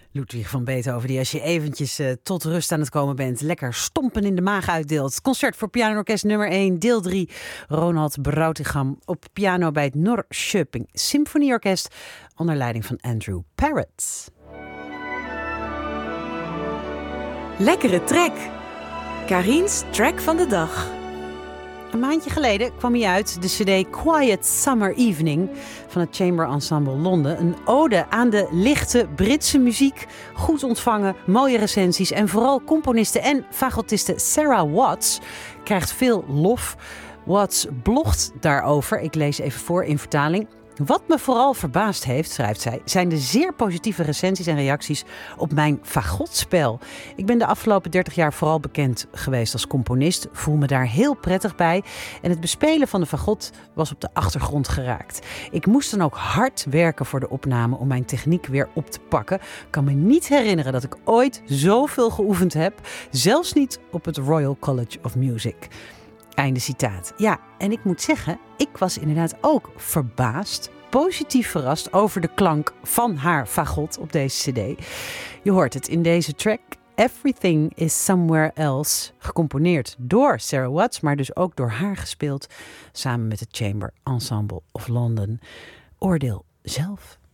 Ludwig van Beethoven, die als je eventjes tot rust aan het komen bent, lekker stompen in de maag uitdeelt. Concert voor pianoorkest nummer 1, deel 3. Ronald Brautigam op piano bij het Norrköping Symfonieorkest onder leiding van Andrew Parrott. Lekkere track. Karin's track van de dag. Een maandje geleden kwam hij uit, de cd Quiet Summer Evening van het Chamber Ensemble Londen. Een ode aan de lichte Britse muziek. Goed ontvangen, mooie recensies en vooral componiste en fagotiste Sarah Watts krijgt veel lof. Watts blogt daarover, ik lees even voor in vertaling. Wat me vooral verbaasd heeft, schrijft zij, zijn de zeer positieve recensies en reacties op mijn fagotspel. Ik ben de afgelopen 30 jaar vooral bekend geweest als componist, voel me daar heel prettig bij en het bespelen van de fagot was op de achtergrond geraakt. Ik moest dan ook hard werken voor de opname om mijn techniek weer op te pakken. Ik kan me niet herinneren dat ik ooit zoveel geoefend heb, zelfs niet op het Royal College of Music. Einde citaat. Ja, en ik moet zeggen, ik was inderdaad ook verbaasd, positief verrast over de klank van haar fagot op deze cd. Je hoort het in deze track Everything is Somewhere Else, gecomponeerd door Sarah Watts, maar dus ook door haar gespeeld, samen met het Chamber Ensemble of London. Oordeel zelf.